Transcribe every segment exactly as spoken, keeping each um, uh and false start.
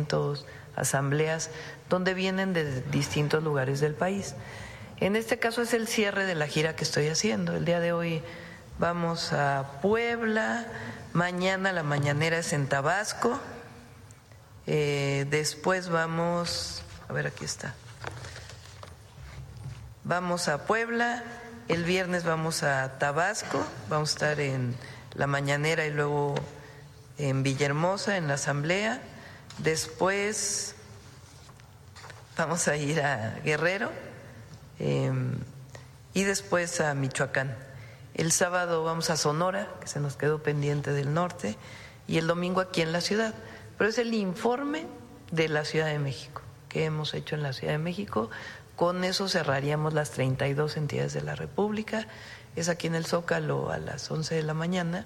eventos, asambleas, donde vienen de distintos lugares del país. En este caso es el cierre de la gira que estoy haciendo. El día de hoy vamos a Puebla, mañana la mañanera es en Tabasco, eh, después vamos, a ver, aquí está, vamos a Puebla, el viernes vamos a Tabasco, vamos a estar en la mañanera y luego en Villahermosa, en la asamblea, después vamos a ir a Guerrero eh, y después a Michoacán. El sábado vamos a Sonora, que se nos quedó pendiente del norte, y el domingo aquí en la ciudad. Pero es el informe de la Ciudad de México, que hemos hecho en la Ciudad de México. Con eso cerraríamos las treinta y dos entidades de la República. Es aquí en el Zócalo a las once de la mañana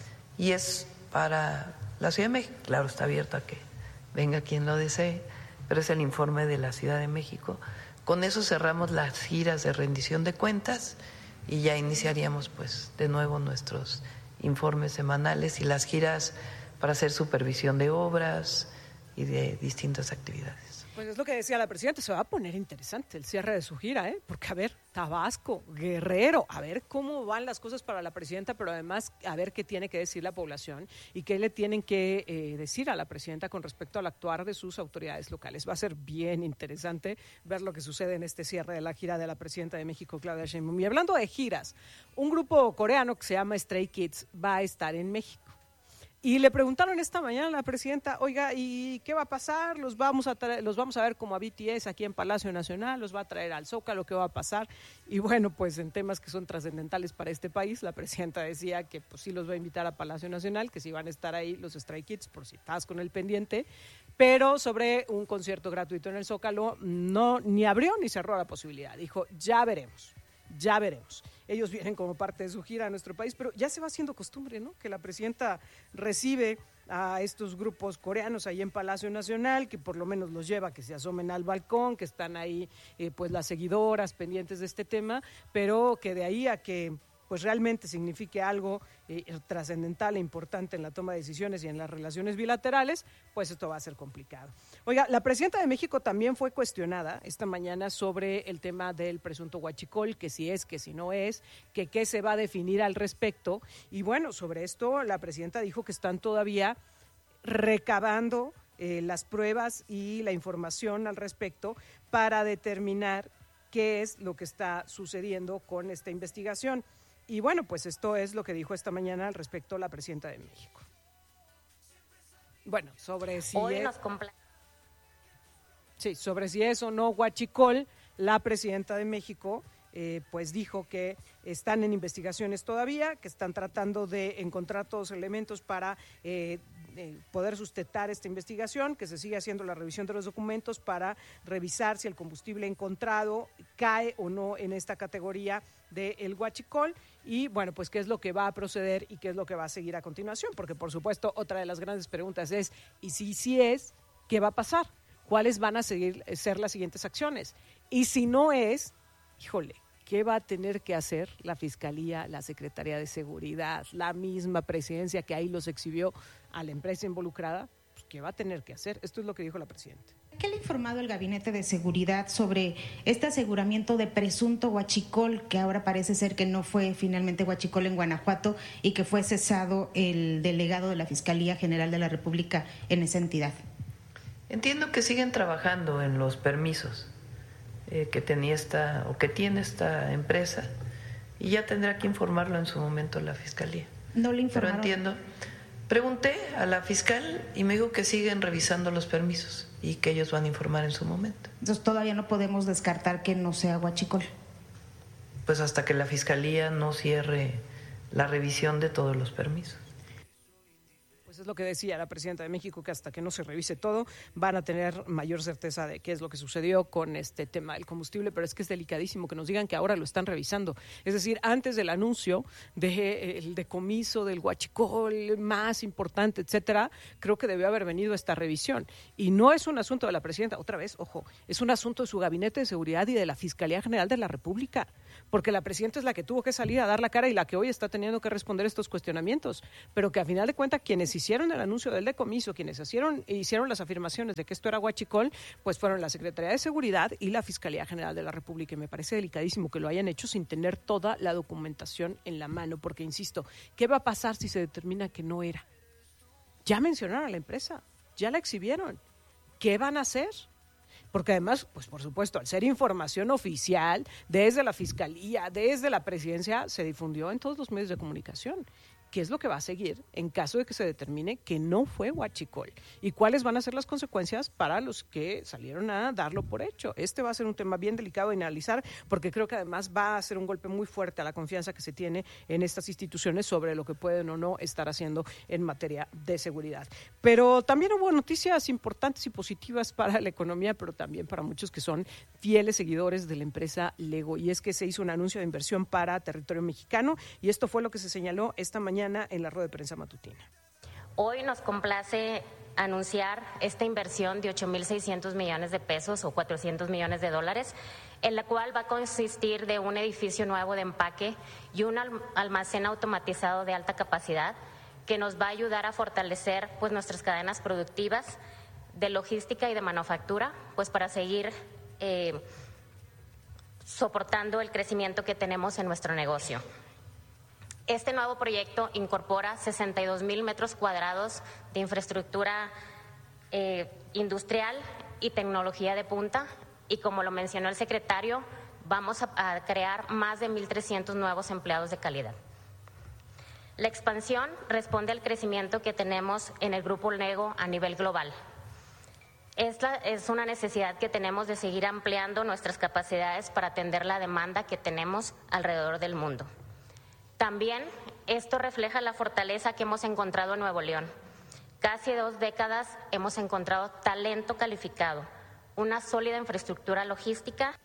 y es para la Ciudad de México. Claro, está abierto a que venga quien lo desee, pero es el informe de la Ciudad de México. Con eso cerramos las giras de rendición de cuentas y ya iniciaríamos pues de nuevo nuestros informes semanales y las giras para hacer supervisión de obras y de distintas actividades. Pues es lo que decía la presidenta, se va a poner interesante el cierre de su gira, ¿eh? Porque a ver, Tabasco, Guerrero, a ver cómo van las cosas para la presidenta, pero además a ver qué tiene que decir la población y qué le tienen que eh, decir a la presidenta con respecto al actuar de sus autoridades locales. Va a ser bien interesante ver lo que sucede en este cierre de la gira de la presidenta de México, Claudia Sheinbaum. Y hablando de giras, un grupo coreano que se llama Stray Kids va a estar en México. Y le preguntaron esta mañana a la presidenta, oiga, ¿y qué va a pasar? ¿Los vamos a traer, los vamos a ver como a B T S aquí en Palacio Nacional? ¿Los va a traer al Zócalo? ¿Qué va a pasar? Y bueno, pues en temas que son trascendentales para este país, la presidenta decía que pues sí los va a invitar a Palacio Nacional, que sí van a estar ahí los Stray Kids, por si estás con el pendiente, pero sobre un concierto gratuito en el Zócalo no ni abrió ni cerró la posibilidad. Dijo, ya veremos. Ya veremos. Ellos vienen como parte de su gira a nuestro país, pero ya se va haciendo costumbre, ¿no? Que la presidenta recibe a estos grupos coreanos ahí en Palacio Nacional, que por lo menos los lleva, que se asomen al balcón, que están ahí eh, pues las seguidoras pendientes de este tema, pero que de ahí a que pues realmente signifique algo eh, trascendental e importante en la toma de decisiones y en las relaciones bilaterales, pues esto va a ser complicado. Oiga, la presidenta de México también fue cuestionada esta mañana sobre el tema del presunto huachicol, que si es, que si no es, que qué se va a definir al respecto. Y bueno, sobre esto la presidenta dijo que están todavía recabando eh, las pruebas y la información al respecto para determinar qué es lo que está sucediendo con esta investigación. Y bueno, pues esto es lo que dijo esta mañana al respecto la presidenta de México. Bueno, sobre si Hoy es, nos compla- sí, sobre si es o no huachicol, la presidenta de México eh, pues dijo que están en investigaciones todavía, que están tratando de encontrar todos los elementos para eh, eh, poder sustentar esta investigación, que se sigue haciendo la revisión de los documentos para revisar si el combustible encontrado cae o no en esta categoría del huachicol. Y bueno, pues qué es lo que va a proceder y qué es lo que va a seguir a continuación, porque por supuesto otra de las grandes preguntas es, y si sí es, ¿qué va a pasar? ¿Cuáles van a seguir, ser las siguientes acciones? Y si no es, híjole, ¿qué va a tener que hacer la Fiscalía, la Secretaría de Seguridad, la misma presidencia que ahí los exhibió a la empresa involucrada? Pues, ¿qué va a tener que hacer? Esto es lo que dijo la presidenta. ¿Qué le ha informado el Gabinete de Seguridad sobre este aseguramiento de presunto huachicol, que ahora parece ser que no fue finalmente huachicol en Guanajuato y que fue cesado el delegado de la Fiscalía General de la República en esa entidad? Entiendo que siguen trabajando en los permisos eh, que tenía esta o que tiene esta empresa y ya tendrá que informarlo en su momento la Fiscalía. No le informaron. Pero entiendo. Pregunté a la fiscal y me dijo que siguen revisando los permisos y que ellos van a informar en su momento. Entonces todavía no podemos descartar que no sea huachicol. Pues hasta que la Fiscalía no cierre la revisión de todos los permisos. Pues es lo que decía la presidenta de México, que hasta que no se revise todo van a tener mayor certeza de qué es lo que sucedió con este tema del combustible, pero es que es delicadísimo que nos digan que ahora lo están revisando. Es decir, antes del anuncio del decomiso del huachicol más importante, etcétera, creo que debió haber venido esta revisión. Y no es un asunto de la presidenta, otra vez, ojo, es un asunto de su Gabinete de Seguridad y de la Fiscalía General de la República, porque la presidenta es la que tuvo que salir a dar la cara y la que hoy está teniendo que responder estos cuestionamientos, pero que a final de cuentas quienes hicieron hicieron el anuncio del decomiso, quienes hicieron, hicieron las afirmaciones de que esto era huachicol, pues fueron la Secretaría de Seguridad y la Fiscalía General de la República. Y me parece delicadísimo que lo hayan hecho sin tener toda la documentación en la mano, porque insisto, ¿qué va a pasar si se determina que no era? Ya mencionaron a la empresa, ya la exhibieron. ¿Qué van a hacer? Porque además, pues por supuesto, al ser información oficial, desde la Fiscalía, desde la Presidencia, se difundió en todos los medios de comunicación. ¿Qué es lo que va a seguir en caso de que se determine que no fue huachicol? ¿Y cuáles van a ser las consecuencias para los que salieron a darlo por hecho? Este va a ser un tema bien delicado de analizar, porque creo que además va a ser un golpe muy fuerte a la confianza que se tiene en estas instituciones sobre lo que pueden o no estar haciendo en materia de seguridad. Pero también hubo noticias importantes y positivas para la economía, pero también para muchos que son fieles seguidores de la empresa Lego. Y es que se hizo un anuncio de inversión para territorio mexicano, y esto fue lo que se señaló esta mañana en la rueda de prensa matutina. Hoy nos complace anunciar esta inversión de ocho mil seiscientos millones de pesos o cuatrocientos millones de dólares, en la cual va a consistir de un edificio nuevo de empaque y un almacén automatizado de alta capacidad que nos va a ayudar a fortalecer pues nuestras cadenas productivas de logística y de manufactura, pues para seguir eh, soportando el crecimiento que tenemos en nuestro negocio. Este nuevo proyecto incorpora sesenta y dos mil metros cuadrados de infraestructura eh, industrial y tecnología de punta, y como lo mencionó el secretario, vamos a, a crear más de mil trescientos nuevos empleados de calidad. La expansión responde al crecimiento que tenemos en el Grupo Lego a nivel global. Esta es una necesidad que tenemos de seguir ampliando nuestras capacidades para atender la demanda que tenemos alrededor del mundo. También esto refleja la fortaleza que hemos encontrado en Nuevo León. Casi dos décadas hemos encontrado talento calificado, una sólida infraestructura logística.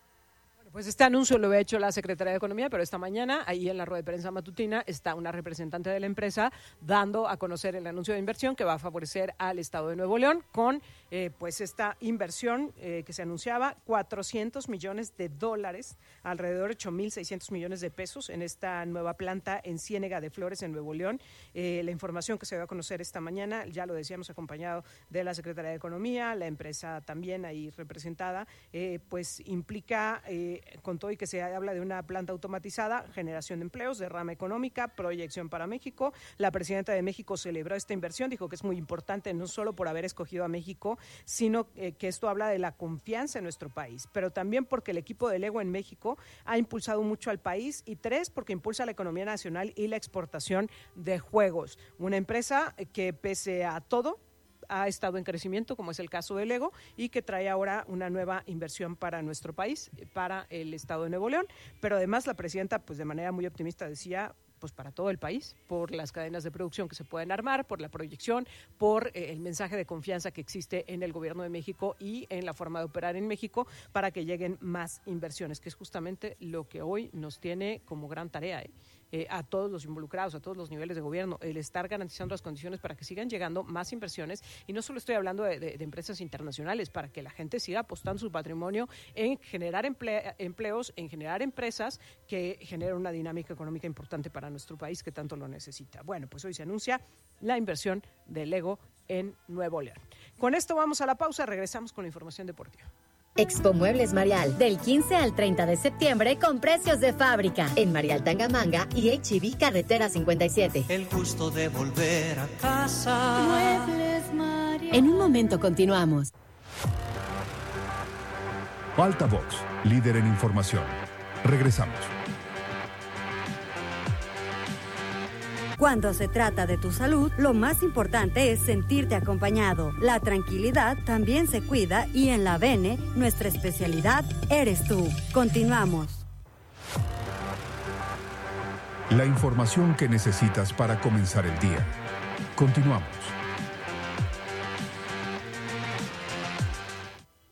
Pues este anuncio lo había hecho la Secretaría de Economía, pero esta mañana, ahí en la rueda de prensa matutina, está una representante de la empresa dando a conocer el anuncio de inversión que va a favorecer al Estado de Nuevo León con eh, pues esta inversión eh, que se anunciaba, cuatrocientos millones de dólares, alrededor de ocho mil seiscientos millones de pesos en esta nueva planta en Ciénega de Flores, en Nuevo León. Eh, la información que se va a conocer esta mañana, ya lo decíamos, acompañado de la Secretaría de Economía, la empresa también ahí representada, eh, pues implica... Eh, con todo y que se habla de una planta automatizada, generación de empleos, derrama económica, proyección para México. La presidenta de México celebró esta inversión, dijo que es muy importante no solo por haber escogido a México, sino eh, que esto habla de la confianza en nuestro país, pero también porque el equipo de Lego en México ha impulsado mucho al país, y tres, porque impulsa la economía nacional y la exportación de juegos. Una empresa que pese a todo ha estado en crecimiento, como es el caso de Lego, y que trae ahora una nueva inversión para nuestro país, para el Estado de Nuevo León, pero además la presidenta, pues de manera muy optimista decía, pues para todo el país, por las cadenas de producción que se pueden armar, por la proyección, por eh, el mensaje de confianza que existe en el gobierno de México y en la forma de operar en México para que lleguen más inversiones, que es justamente lo que hoy nos tiene como gran tarea, ¿eh? Eh, a todos los involucrados, a todos los niveles de gobierno, el estar garantizando las condiciones para que sigan llegando más inversiones, y no solo estoy hablando de, de, de empresas internacionales, para que la gente siga apostando su patrimonio en generar emple, empleos, en generar empresas que generen una dinámica económica importante para nuestro país que tanto lo necesita. Bueno, pues hoy se anuncia la inversión de Lego en Nuevo León. Con esto vamos a la pausa, regresamos con la información deportiva. Expo Muebles Marial, del quince al treinta de septiembre con precios de fábrica en Marial Tangamanga y H E B Carretera cincuenta y siete. El gusto de volver a casa. Muebles Marial. En un momento continuamos. Altavox, líder en información. Regresamos. Cuando se trata de tu salud, lo más importante es sentirte acompañado. La tranquilidad también se cuida y en la Bene, nuestra especialidad eres tú. Continuamos. La información que necesitas para comenzar el día. Continuamos.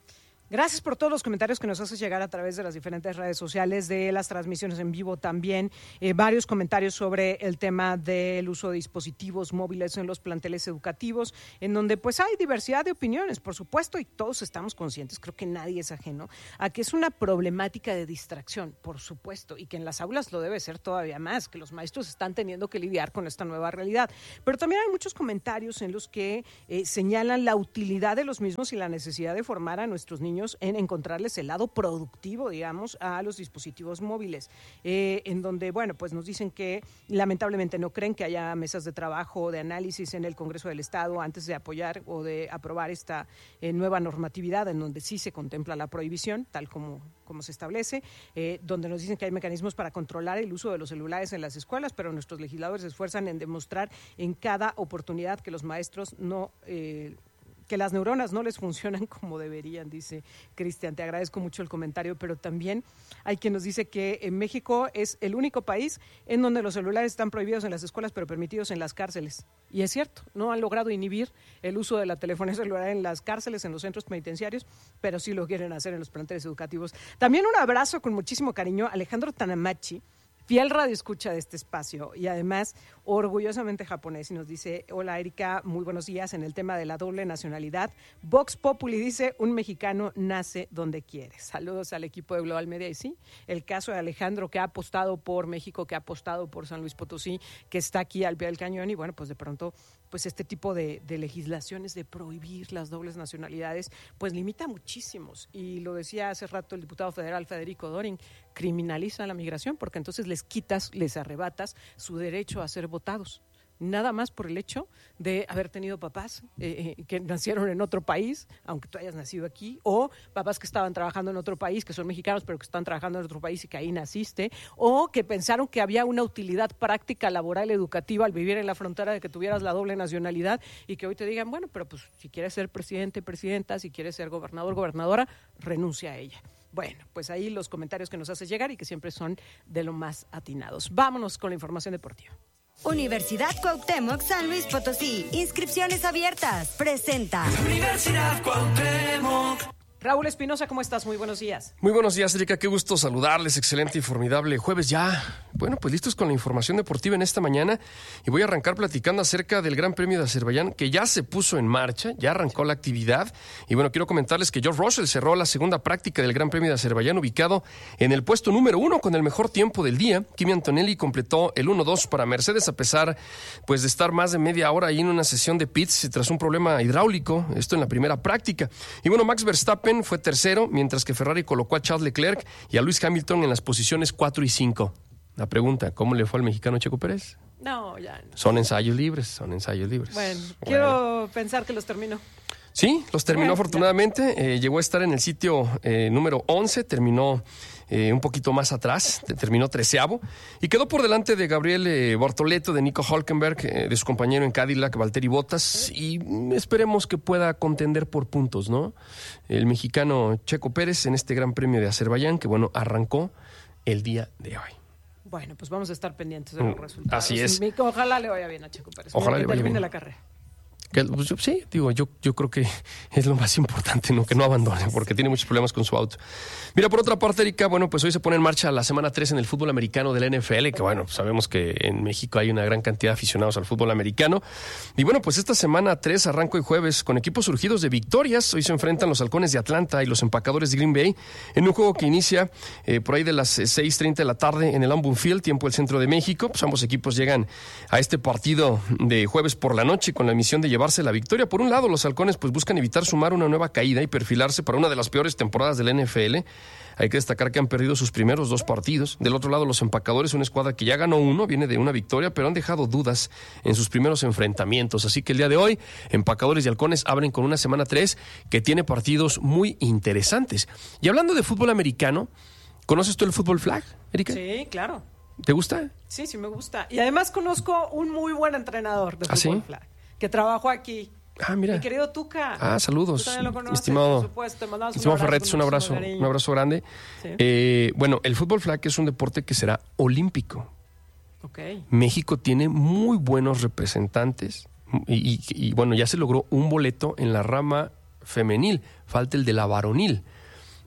Gracias por todos los comentarios que nos haces llegar a través de las diferentes redes sociales, de las transmisiones en vivo también. Eh, varios comentarios sobre el tema del uso de dispositivos móviles en los planteles educativos, en donde pues hay diversidad de opiniones, por supuesto, y todos estamos conscientes, creo que nadie es ajeno, a que es una problemática de distracción, por supuesto, y que en las aulas lo debe ser todavía más, que los maestros están teniendo que lidiar con esta nueva realidad. Pero también hay muchos comentarios en los que eh, señalan la utilidad de los mismos y la necesidad de formar a nuestros niños en encontrarles el lado productivo, digamos, a los dispositivos móviles, eh, en donde, bueno, pues nos dicen que lamentablemente no creen que haya mesas de trabajo o de análisis en el Congreso del Estado antes de apoyar o de aprobar esta eh, nueva normatividad en donde sí se contempla la prohibición, tal como, como se establece, eh, donde nos dicen que hay mecanismos para controlar el uso de los celulares en las escuelas, pero nuestros legisladores se esfuerzan en demostrar en cada oportunidad que los maestros no... Eh, que las neuronas no les funcionan como deberían, dice Cristian. Te agradezco mucho el comentario, pero también hay quien nos dice que en México es el único país en donde los celulares están prohibidos en las escuelas, pero permitidos en las cárceles. Y es cierto, no han logrado inhibir el uso de la telefonía celular en las cárceles, en los centros penitenciarios, pero sí lo quieren hacer en los planteles educativos. También un abrazo con muchísimo cariño a Alejandro Tanamachi, fiel radioescucha de este espacio y además orgullosamente japonés, y nos dice: hola Erika, muy buenos días. En el tema de la doble nacionalidad, Vox Populi dice: un mexicano nace donde quiere. Saludos al equipo de Global Media. Y sí, el caso de Alejandro, que ha apostado por México, que ha apostado por San Luis Potosí, que está aquí al pie del cañón, y bueno, pues de pronto pues este tipo de, de legislaciones de prohibir las dobles nacionalidades pues limita muchísimos, y lo decía hace rato el diputado federal Federico Doring, criminaliza la migración porque entonces les quitas, les arrebatas su derecho a ser votados, nada más por el hecho de haber tenido papás eh, que nacieron en otro país, aunque tú hayas nacido aquí, o papás que estaban trabajando en otro país, que son mexicanos, pero que están trabajando en otro país y que ahí naciste, o que pensaron que había una utilidad práctica, laboral, educativa al vivir en la frontera de que tuvieras la doble nacionalidad, y que hoy te digan, bueno, pero pues si quieres ser presidente, presidenta, si quieres ser gobernador, gobernadora, renuncia a ella. Bueno, pues ahí los comentarios que nos haces llegar y que siempre son de lo más atinados. Vámonos con la información deportiva. Universidad Cuauhtémoc San Luis Potosí. Inscripciones abiertas. Presenta. Universidad Cuauhtémoc. Raúl Espinosa, ¿cómo estás? Muy buenos días. Muy buenos días, Erika. Qué gusto saludarles. Excelente y formidable jueves ya. Bueno, pues listos con la información deportiva en esta mañana. Y voy a arrancar platicando acerca del Gran Premio de Azerbaiyán, que ya se puso en marcha, ya arrancó la actividad. Y bueno, quiero comentarles que George Russell cerró la segunda práctica del Gran Premio de Azerbaiyán, ubicado en el puesto número uno con el mejor tiempo del día. Kimi Antonelli completó el uno dos para Mercedes, a pesar pues de estar más de media hora ahí en una sesión de pits tras un problema hidráulico. Esto en la primera práctica. Y bueno, Max Verstappen fue tercero, mientras que Ferrari colocó a Charles Leclerc y a Lewis Hamilton en las posiciones cuatro y cinco. La pregunta, ¿cómo le fue al mexicano Checo Pérez? No, ya no. Son ensayos libres, son ensayos libres. Bueno, bueno. quiero pensar que los terminó. Sí, los terminó bueno, afortunadamente. Eh, llegó a estar en el sitio eh, número once, terminó eh, un poquito más atrás, terminó treceavo y quedó por delante de Gabriel eh, Bortoleto, de Nico Hülkenberg, eh, de su compañero en Cadillac, Valtteri Bottas, y esperemos que pueda contender por puntos, ¿no? El mexicano Checo Pérez en este Gran Premio de Azerbaiyán, que bueno, arrancó el día de hoy. Bueno, pues vamos a estar pendientes de los resultados. Así es. Ojalá le vaya bien a Checo Pérez. Ojalá le vaya termine bien la carrera. Que, pues, sí, digo, yo, yo creo que es lo más importante, ¿no? Que no abandone, porque tiene muchos problemas con su auto. Mira, por otra parte, Erika, bueno, pues hoy se pone en marcha la semana tres en el fútbol americano de la N F L, que bueno, sabemos que en México hay una gran cantidad de aficionados al fútbol americano. Y bueno, pues esta semana tres arranca hoy jueves con equipos surgidos de victorias. Hoy se enfrentan los Halcones de Atlanta y los Empacadores de Green Bay en un juego que inicia eh, por ahí de las seis treinta de la tarde en el Lambeau Field, tiempo del centro de México. Pues ambos equipos llegan a este partido de jueves por la noche con la misión de llevarse la victoria. Por un lado, los Halcones pues buscan evitar sumar una nueva caída y perfilarse para una de las peores temporadas de la N F L. Hay que destacar que han perdido sus primeros dos partidos. Del otro lado, los Empacadores, una escuadra que ya ganó uno, viene de una victoria, pero han dejado dudas en sus primeros enfrentamientos. Así que el día de hoy, Empacadores y Halcones abren con una semana tres que tiene partidos muy interesantes. Y hablando de fútbol americano, ¿conoces tú el fútbol flag, Erika? Sí, claro. ¿Te gusta? Sí, sí me gusta. Y además conozco un muy buen entrenador de fútbol ¿Ah, sí? flag que trabajó aquí. Ah, mira. Mi querido Tuca. Ah, saludos. Tú también lo conoces, estimado, por supuesto. Mandamos estimado un abrazo, Ferretes, un abrazo, un abrazo grande. Sí. Eh, bueno, el fútbol flag es un deporte que será olímpico. Okay. México tiene muy buenos representantes y, y, y bueno, ya se logró un boleto en la rama femenil, falta el de la varonil.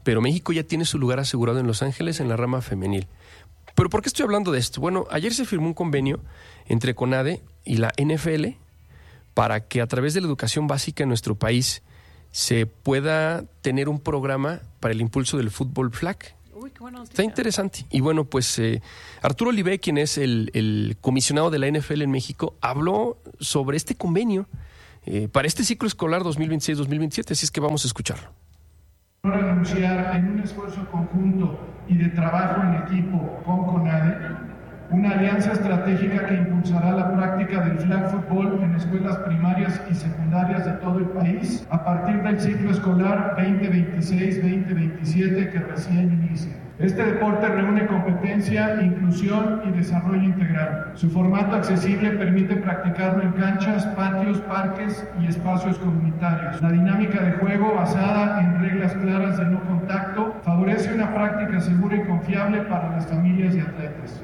pero México ya tiene su lugar asegurado en Los Ángeles en la rama femenil. ¿Pero por qué estoy hablando de esto? Bueno, ayer se firmó un convenio entre CONADE y la N F L para que a través de la educación básica en nuestro país se pueda tener un programa para el impulso del fútbol flag. Uy, qué buena noticia. Está interesante. Y bueno, pues eh, Arturo Olivé, quien es el, el comisionado de la N F L en México, habló sobre este convenio eh, para este ciclo escolar dos mil veintiséis dos mil veintisiete, así es que vamos a escucharlo. Para anunciar en un esfuerzo conjunto y de trabajo en equipo con CONADE, una alianza estratégica que impulsará la práctica del flag football en escuelas primarias y secundarias de todo el país a partir del ciclo escolar veinte veintiséis veinte veintisiete que recién inicia. Este deporte reúne competencia, inclusión y desarrollo integral. Su formato accesible permite practicarlo en canchas, patios, parques y espacios comunitarios. La dinámica de juego basada en reglas claras de no contacto favorece una práctica segura y confiable para las familias y atletas.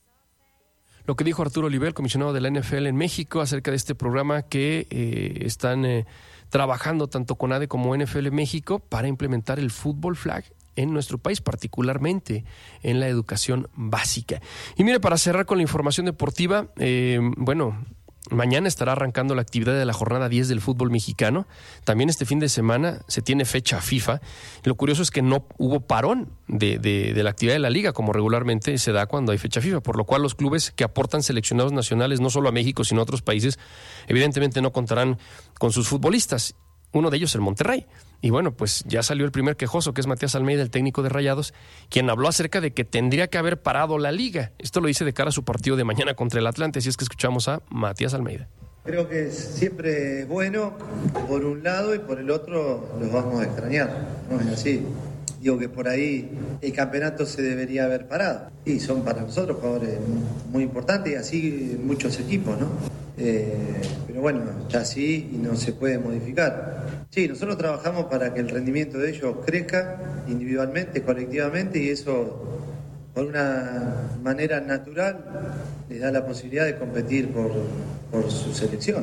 Lo que dijo Arturo Olivé, el comisionado de la N F L en México, acerca de este programa que eh, están eh, trabajando tanto CONADE como N F L México para implementar el fútbol flag en nuestro país, particularmente en la educación básica. Y mire, para cerrar con la información deportiva, eh, bueno, mañana estará arrancando la actividad de la jornada diez del fútbol mexicano. También este fin de semana se tiene fecha FIFA. Lo curioso es que no hubo parón de, de, de la actividad de la liga, como regularmente se da cuando hay fecha FIFA, por lo cual los clubes que aportan seleccionados nacionales, no solo a México, sino a otros países, evidentemente no contarán con sus futbolistas. Uno de ellos el Monterrey. Y bueno, pues ya salió el primer quejoso, que es Matías Almeida, el técnico de Rayados, quien habló acerca de que tendría que haber parado la liga. Esto lo dice de cara a su partido de mañana contra el Atlante, así es que escuchamos a Matías Almeida. Creo que es siempre bueno por un lado y por el otro los vamos a extrañar, ¿no es así? Digo que por ahí el campeonato se debería haber parado. Y son para nosotros jugadores muy importantes y así muchos equipos, ¿no? Eh, pero bueno, ya sí y no se puede modificar. Sí, nosotros trabajamos para que el rendimiento de ellos crezca individualmente, colectivamente, y eso por una manera natural les da la posibilidad de competir por, por su selección.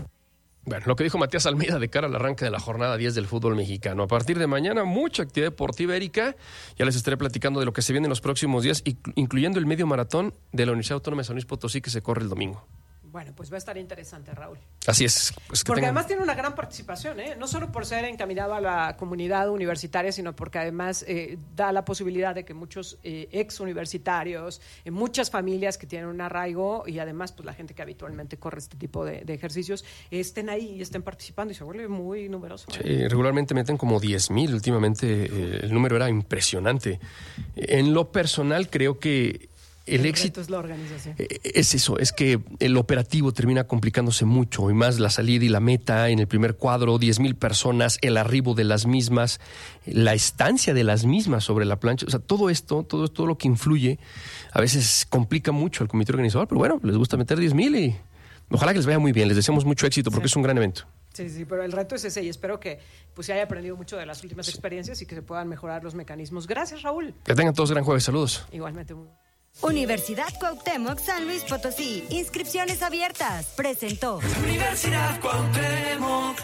Bueno, lo que dijo Matías Almeida de cara al arranque de la jornada diez del fútbol mexicano. A partir de mañana, mucha actividad deportiva, Erika. Ya les estaré platicando de lo que se viene en los próximos días, incluyendo el medio maratón de la Universidad Autónoma de San Luis Potosí, que se corre el domingo. Bueno, pues va a estar interesante, Raúl. Así es. Pues que porque tengan... además tiene una gran participación, ¿eh? No solo por ser encaminado a la comunidad universitaria, sino porque además eh, da la posibilidad de que muchos eh, ex universitarios, eh, muchas familias que tienen un arraigo y además pues la gente que habitualmente corre este tipo de, de ejercicios estén ahí y estén participando y se vuelve muy numeroso, ¿eh? Sí, regularmente meten como diez mil. Últimamente eh, el número era impresionante. En lo personal creo que El, el éxito es la organización. Es eso, es que el operativo termina complicándose mucho, y más la salida y la meta en el primer cuadro, diez mil personas, el arribo de las mismas, la estancia de las mismas sobre la plancha, o sea, todo esto, todo, todo lo que influye, a veces complica mucho al comité organizador, pero bueno, les gusta meter diez mil y ojalá que les vaya muy bien, les deseamos mucho éxito porque sí. Es un gran evento. Sí, sí, pero el reto es ese y espero que pues se haya aprendido mucho de las últimas sí. experiencias y que se puedan mejorar los mecanismos. Gracias, Raúl. Que tengan todos gran jueves, saludos. Igualmente. Muy... Universidad Cuauhtémoc San Luis Potosí. Inscripciones abiertas. Presentó. Universidad Cuauhtémoc.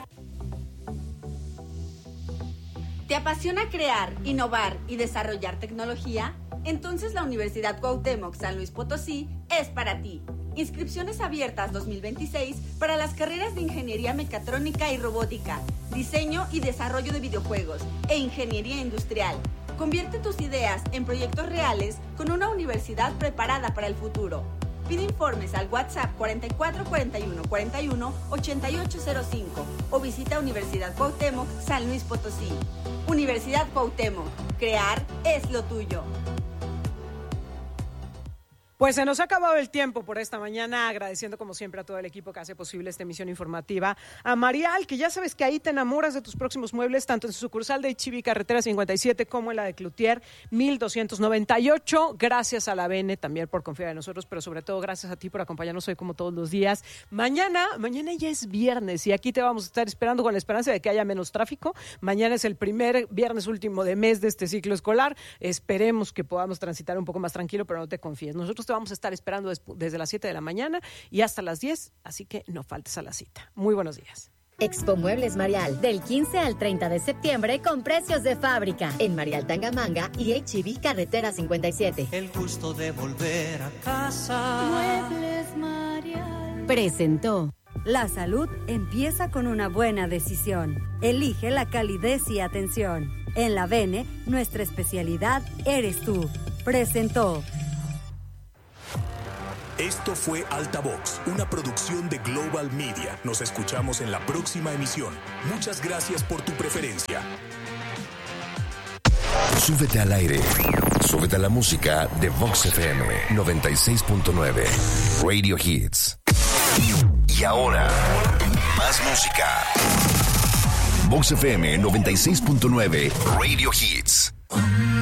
¿Te apasiona crear, innovar y desarrollar tecnología? Entonces la Universidad Cuauhtémoc San Luis Potosí es para ti. Inscripciones abiertas dos mil veintiséis para las carreras de Ingeniería Mecatrónica y Robótica, Diseño y Desarrollo de Videojuegos e Ingeniería Industrial. Convierte tus ideas en proyectos reales con una universidad preparada para el futuro. Pide informes al WhatsApp cuarenta y cuatro cuarenta y uno cuarenta y uno ochenta y ocho cero cinco o visita Universidad Cuauhtémoc San Luis Potosí. Universidad Cuauhtémoc, crear es lo tuyo. Pues se nos ha acabado el tiempo por esta mañana, agradeciendo como siempre a todo el equipo que hace posible esta emisión informativa. A Marial, que ya sabes que ahí te enamoras de tus próximos muebles, tanto en su sucursal de H I V I Carretera cincuenta y siete como en la de Cloutier mil doscientos noventa y ocho. Gracias a la B N también por confiar en nosotros, pero sobre todo gracias a ti por acompañarnos hoy como todos los días. Mañana, mañana ya es viernes y aquí te vamos a estar esperando con la esperanza de que haya menos tráfico. Mañana es el primer viernes último de mes de este ciclo escolar. Esperemos que podamos transitar un poco más tranquilo, pero no te confíes. Nosotros te vamos a estar esperando desde las siete de la mañana y hasta las diez, así que no faltes a la cita. Muy buenos días. Expo Muebles Marial, del quince al treinta de septiembre con precios de fábrica. En Marial Tangamanga y H E B Carretera cincuenta y siete. El gusto de volver a casa. Muebles Marial presentó. La salud empieza con una buena decisión. Elige la calidez y atención. En la Bene, nuestra especialidad eres tú. Presentó. Esto fue Altavox, una producción de Global Media. Nos escuchamos en la próxima emisión. Muchas gracias por tu preferencia. Súbete al aire. Súbete a la música de Vox F M noventa y seis punto nueve. Radio Hits. Y ahora, más música. Vox F M noventa y seis punto nueve. Radio Hits.